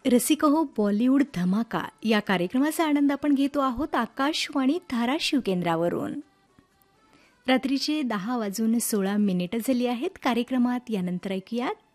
रसिक हो बॉलिवूड धमाका या कार्यक्रमाचा आनंद आपण घेतो आहोत आकाशवाणी धाराशिव केंद्रावरून. रात्रीचे 10:16 झाली आहेत. कार्यक्रमात यानंतर ऐकूयात